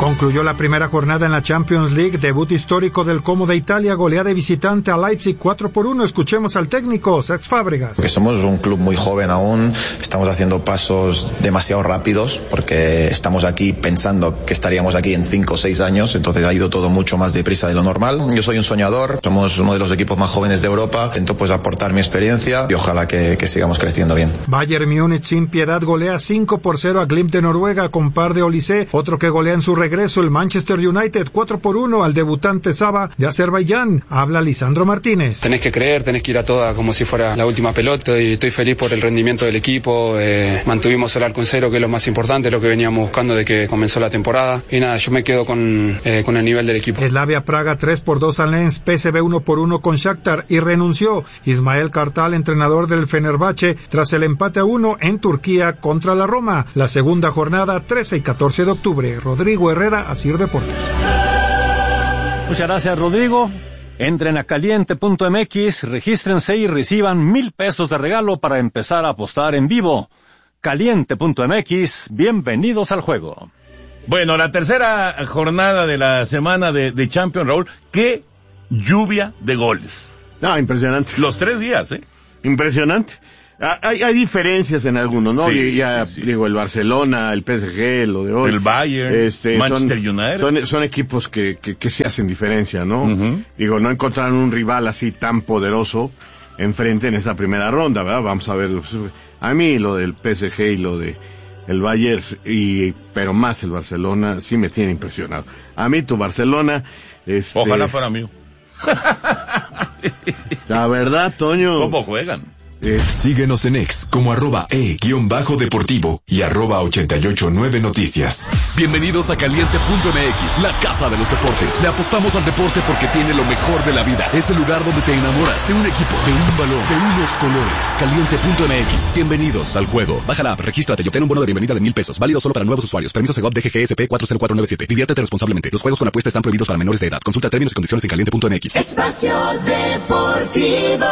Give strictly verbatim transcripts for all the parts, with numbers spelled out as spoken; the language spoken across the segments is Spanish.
Concluyó la primera jornada en la Champions League, debut histórico del Como de Italia, goleada de visitante a Leipzig cuatro por uno. Escuchemos al técnico, Cesc Fábregas. Que somos un club muy joven aún, estamos haciendo pasos demasiado rápidos porque estamos aquí pensando que estaríamos aquí en cinco o seis años, entonces ha ido todo mucho más deprisa de lo normal. Yo soy un soñador, somos uno de los equipos más jóvenes de Europa, intento pues aportar mi experiencia y ojalá que, que sigamos creciendo bien. Bayern Múnich sin piedad golea cinco por cero a Glimt de Noruega con par de Olise, otro que golea en su regreso el Manchester United cuatro por uno al debutante Saba de Azerbaiyán. Habla Lisandro Martínez. Tenés que creer, tenés que ir a toda como si fuera la última pelota y estoy feliz por el rendimiento del equipo. Eh, mantuvimos el arco en cero, que es lo más importante, lo que veníamos buscando de que comenzó la temporada. Y nada, yo me quedo con, eh, con el nivel del equipo. Slavia Praga tres por dos a Lens, P S V uno por uno con Shakhtar y renunció Ismael Kartal, entrenador del Fenerbahce, tras el empate a uno en Turquía contra la Roma. La segunda jornada, trece y catorce de octubre. Rodrigo Herrera, Asir Deportes. Muchas gracias, Rodrigo. Entren a caliente punto m x, regístrense y reciban mil pesos de regalo para empezar a apostar en vivo. caliente punto m x, bienvenidos al juego. Bueno, la tercera jornada de la semana de, de Champions, Raúl, qué lluvia de goles. No, impresionante. Los tres días, ¿eh? Impresionante. Hay, hay diferencias en algunos, ¿no? Sí, ya, sí, sí. Digo, el Barcelona, el P S G, lo de hoy. El Bayern, este, Manchester son, United. Son, son equipos que, que, que se hacen diferencia, ¿no? Uh-huh. Digo, no encontraron un rival así tan poderoso enfrente en esa primera ronda, ¿verdad? Vamos a ver. A mí lo del P S G y lo de el Bayern, y, pero más el Barcelona, sí me tiene impresionado. A mí tu Barcelona... Este, ojalá fuera mío. La verdad, Toño... ¿Cómo juegan? Eh. Síguenos en X como arroba e-deportivo y arroba ochenta y ocho nueve noticias. Bienvenidos a caliente punto m x, la casa de los deportes. Le apostamos al deporte porque tiene lo mejor de la vida. Es el lugar donde te enamoras de un equipo, de un balón, de unos colores. caliente punto m x, bienvenidos al juego. Baja la app, regístrate y obtén un bono de bienvenida de mil pesos. Válido solo para nuevos usuarios. Permiso Segov D G G S P cuatro cero cuatro nueve siete. Diviértete responsablemente. Los juegos con apuesta están prohibidos para menores de edad. Consulta términos y condiciones en caliente punto m x. Espacio Deportivo.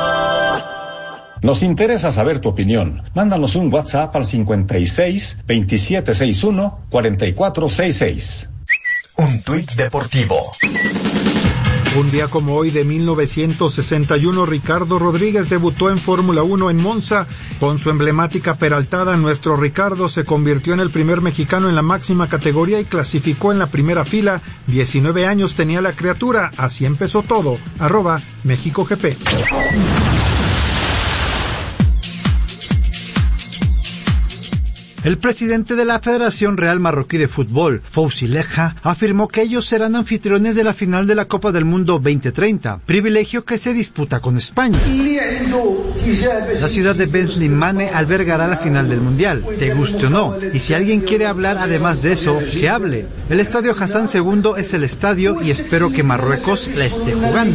Nos interesa saber tu opinión. Mándanos un WhatsApp al cincuenta y seis, veintisiete sesenta y uno, cuarenta y cuatro sesenta y seis. Un tuit deportivo. Un día como hoy de mil novecientos sesenta y uno, Ricardo Rodríguez debutó en Fórmula uno en Monza. Con su emblemática peraltada, nuestro Ricardo se convirtió en el primer mexicano en la máxima categoría y clasificó en la primera fila. diecinueve años tenía la criatura. Así empezó todo. Arroba México G P. El presidente de la Federación Real Marroquí de Fútbol, Fouzi Leja, afirmó que ellos serán anfitriones de la final de la Copa del Mundo veinte treinta, privilegio que se disputa con España. La ciudad de Ben Slimane albergará la final del Mundial, te guste o no, y si alguien quiere hablar además de eso, que hable. El estadio Hassan segundo es el estadio y espero que Marruecos la esté jugando.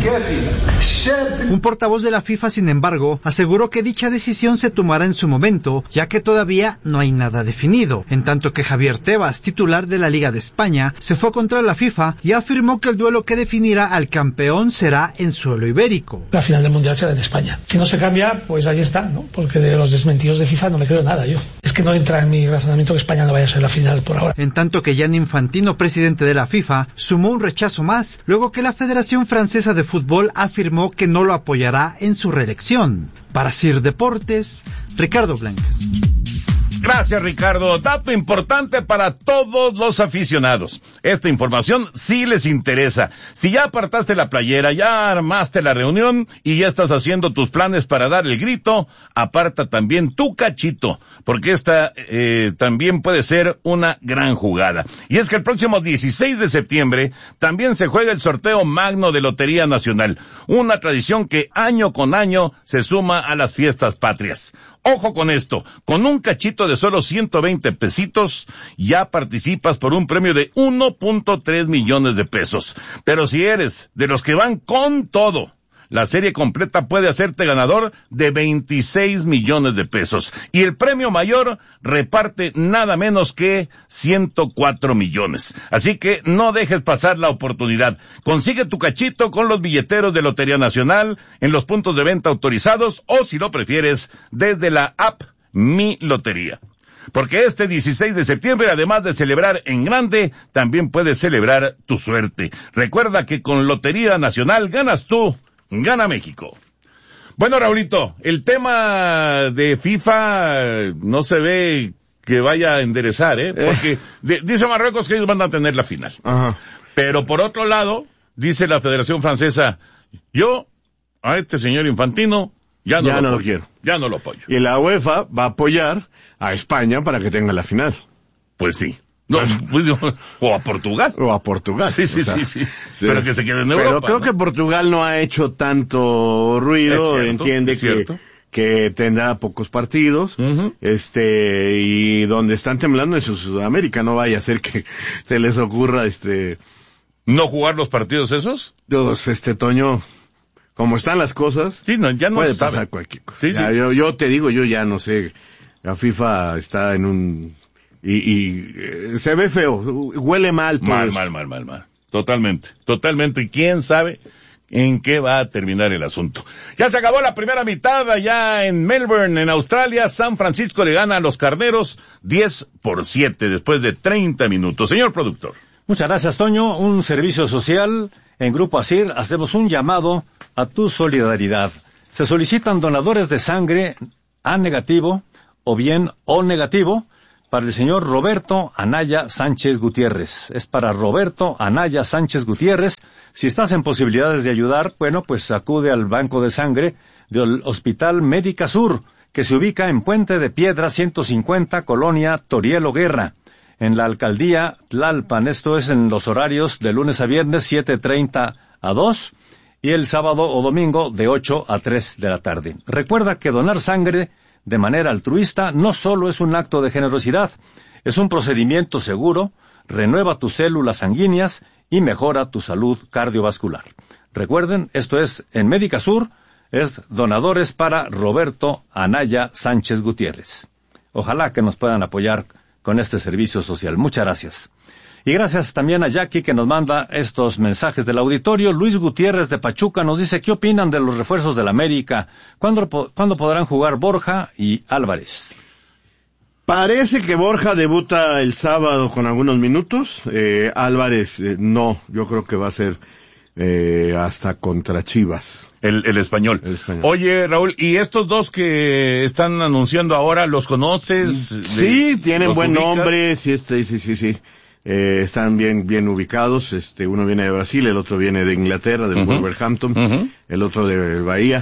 Un portavoz de la FIFA, sin embargo, aseguró que dicha decisión se tomará en su momento, ya que todavía no hay nada definido, en tanto que Javier Tebas, titular de la Liga de España, se fue contra la FIFA y afirmó que el duelo que definirá al campeón será en suelo ibérico. La final del Mundial será en España. Si no se cambia, pues ahí está, ¿no? Porque de los desmentidos de FIFA no me creo nada yo. Es que no entra en mi razonamiento que España no vaya a ser la final por ahora. En tanto que Gianni Infantino, presidente de la FIFA, sumó un rechazo más, luego que la Federación Francesa de Fútbol afirmó que no lo apoyará en su reelección. Para Sir Deportes, Ricardo Blanques. Gracias, Ricardo. Dato importante para todos los aficionados. Esta información sí les interesa. Si ya apartaste la playera, ya armaste la reunión y ya estás haciendo tus planes para dar el grito, aparta también tu cachito, porque esta eh, también puede ser una gran jugada. Y es que el próximo dieciséis de septiembre también se juega el sorteo magno de Lotería Nacional, una tradición que año con año se suma a las fiestas patrias. Ojo con esto, con un cachito de solo ciento veinte pesitos, ya participas por un premio de uno punto tres millones de pesos. Pero si eres de los que van con todo, la serie completa puede hacerte ganador de veintiséis millones de pesos. Y el premio mayor reparte nada menos que ciento cuatro millones. Así que no dejes pasar la oportunidad. Consigue tu cachito con los billeteros de Lotería Nacional en los puntos de venta autorizados o, si lo prefieres, desde la app Mi Lotería. Porque este dieciséis de septiembre, además de celebrar en grande, también puedes celebrar tu suerte. Recuerda que con Lotería Nacional ganas tú, gana México. Bueno, Raulito, el tema de FIFA no se ve que vaya a enderezar, ¿eh? Porque de, dice Marruecos que ellos van a tener la final. Ajá. Pero por otro lado, dice la Federación Francesa, yo a este señor Infantino ya no, ya lo, no apoyo, lo quiero. Ya no lo apoyo. Y la UEFA va a apoyar a España para que tenga la final. Pues sí. No, pues, o a Portugal. O a Portugal. Sí, sí, o sea, sí, sí, sí. Pero que se quede en Europa. Pero creo ¿no? que Portugal no ha hecho tanto ruido, cierto, entiende que, que tendrá pocos partidos, uh-huh. este, y donde están temblando es en Sudamérica, no vaya a ser que se les ocurra, este... ¿No jugar los partidos esos? Dos, este, Toño, como están las cosas, sí, no, ya no puede sabe. pasar cualquier cosa. Sí, ya, sí. Yo, yo te digo, yo ya no sé, la FIFA está en un... Y, y eh, se ve feo, huele mal todo Mal, esto. mal, mal, mal, mal. Totalmente, totalmente. Y quién sabe en qué va a terminar el asunto. Ya se acabó la primera mitad allá en Melbourne, en Australia. San Francisco le gana a los Carneros diez por siete después de treinta minutos. Señor productor. Muchas gracias, Toño. Un servicio social. En Grupo ASIR hacemos un llamado a tu solidaridad. Se solicitan donadores de sangre A negativo o bien O negativo para el señor Roberto Anaya Sánchez Gutiérrez. Es para Roberto Anaya Sánchez Gutiérrez. Si estás en posibilidades de ayudar, bueno, pues acude al banco de sangre del Hospital Médica Sur, que se ubica en Puente de Piedra ciento cincuenta, Colonia Torielo Guerra, en la alcaldía Tlalpan. Esto es en los horarios de lunes a viernes, siete treinta a dos, y el sábado o domingo de ocho a tres de la tarde. Recuerda que donar sangre de manera altruista no solo es un acto de generosidad, es un procedimiento seguro, renueva tus células sanguíneas y mejora tu salud cardiovascular. Recuerden, esto es en Médica Sur, es donadores para Roberto Anaya Sánchez Gutiérrez. Ojalá que nos puedan apoyar con este servicio social. Muchas gracias. Y gracias también a Jackie que nos manda estos mensajes del auditorio. Luis Gutiérrez de Pachuca nos dice, ¿qué opinan de los refuerzos del América? ¿Cuándo, ¿cuándo podrán jugar Borja y Álvarez? Parece que Borja debuta el sábado con algunos minutos. Eh, Álvarez, eh, no, yo creo que va a ser eh, hasta contra Chivas. El, el español. El español. Oye, Raúl, ¿y estos dos que están anunciando ahora, los conoces? Sí, de, tienen buen ubicas? nombre, sí, este, sí, sí, sí. Eh, están bien, bien ubicados. Este, uno viene de Brasil, el otro viene de Inglaterra, del uh-huh. Wolverhampton, uh-huh. el otro de Bahía.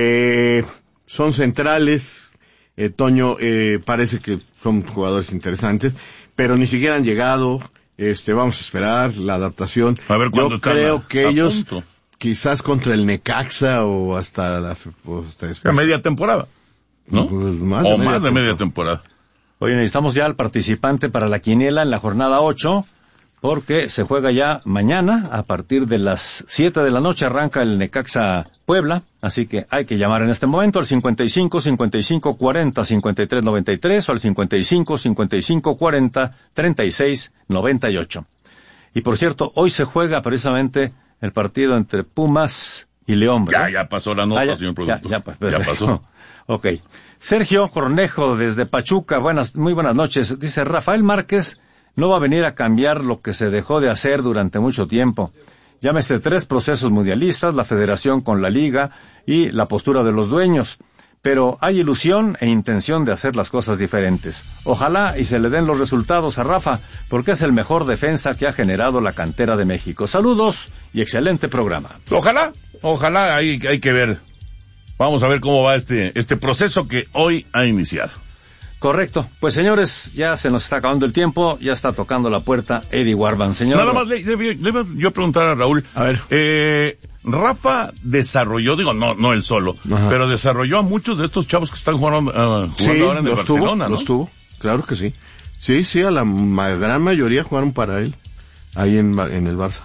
Eh, son centrales. Eh, Toño, eh, parece que son jugadores interesantes, pero ni siquiera han llegado. Este, vamos a esperar la adaptación. A ver cuándo Yo creo a, que a ellos, punto. quizás contra el Necaxa o hasta la, o hasta después. A media temporada, ¿no? Pues más o de media más de temporada. media temporada. Oye, necesitamos ya al participante para la quiniela en la jornada ocho, porque se juega ya mañana, a partir de las siete de la noche arranca el Necaxa Puebla, así que hay que llamar en este momento al cincuenta y cinco, cincuenta y cinco, cuarenta, cincuenta y tres, noventa y tres o al cincuenta y cinco, cincuenta y cinco, cuarenta, treinta y seis, noventa y ocho. Y por cierto, hoy se juega precisamente el partido entre Pumas y León, ¿verdad? Ya, ya pasó la nota, ah, ya, señor productor. Ya, ya, pues, ya pasó. Ok. Sergio Cornejo desde Pachuca, buenas, muy buenas noches. Dice, Rafael Márquez no va a venir a cambiar lo que se dejó de hacer durante mucho tiempo. Llámese tres procesos mundialistas, la federación con la liga y la postura de los dueños. Pero hay ilusión e intención de hacer las cosas diferentes. Ojalá y se le den los resultados a Rafa, porque es el mejor defensa que ha generado la cantera de México. Saludos y excelente programa. Ojalá, ojalá, hay, hay que ver. Vamos a ver cómo va este, este proceso que hoy ha iniciado. Correcto. Pues señores, ya se nos está acabando el tiempo, ya está tocando la puerta Eddie Warban. Señor. Nada más le, le, le, le yo preguntar a Raúl. A ver. Eh, Rafa desarrolló, digo, no, no él solo, Ajá. pero desarrolló a muchos de estos chavos que están jugando, uh, jugando sí, ahora en el los Barcelona, tuvo, ¿no? los tuvo, claro que sí. Sí, sí, a la ma- gran mayoría jugaron para él, ahí en, en el Barça.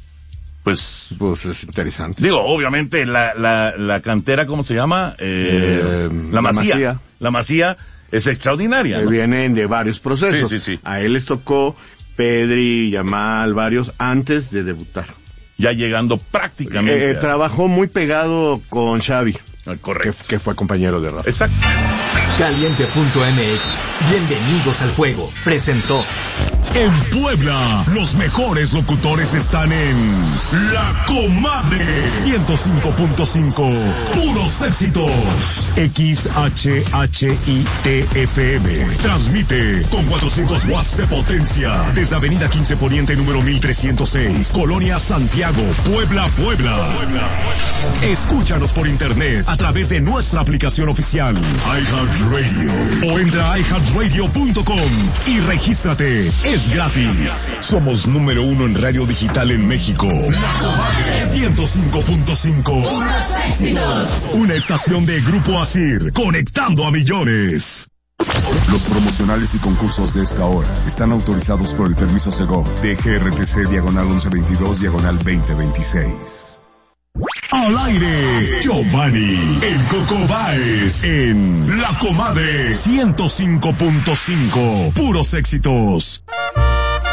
Pues, pues es interesante. Digo, obviamente, la, la, la cantera, ¿cómo se llama? Eh, eh, la, la Masía. Masía. La Masía es extraordinaria, ¿no? Vienen de varios procesos. Sí, sí, sí. A él les tocó Pedri, Yamal, varios, antes de debutar. Ya llegando prácticamente. Eh, a... Trabajó muy pegado con Xavi. Correcto. Que, que fue compañero de Rafa. Exacto. Caliente punto M X. Bienvenidos al juego. Presentó. En Puebla, los mejores locutores están en La Comadre ciento cinco punto cinco. Puros éxitos. X H H I T F M. Transmite con cuatrocientos watts de potencia desde Avenida quince Poniente número mil trescientos seis, Colonia Santiago, Puebla, Puebla. Escúchanos por internet a través de nuestra aplicación oficial iHeartRadio o entra a i heart radio punto com y regístrate. Es gratis. Somos número uno en radio digital en México. La Comadre ciento cinco punto cinco. Una estación de Grupo Asir, conectando a millones. Los promocionales y concursos de esta hora están autorizados por el permiso Segov de G R T C diagonal once veintidós diagonal veinte veintiséis. Al aire, Giovanni, el Coco Báez, en La Comadre ciento cinco punto cinco. Puros éxitos.